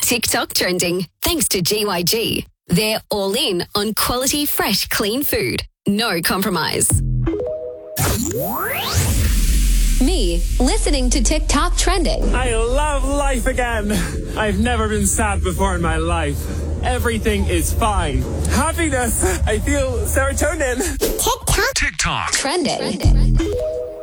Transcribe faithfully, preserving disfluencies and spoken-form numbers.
TikTok trending, thanks to G Y G. They're all in on quality, fresh, clean food. No compromise. Me, listening to TikTok trending. I love life again. I've never been sad before in my life. Everything is fine. Happiness. I feel serotonin. TikTok. TikTok. Trending. Trending.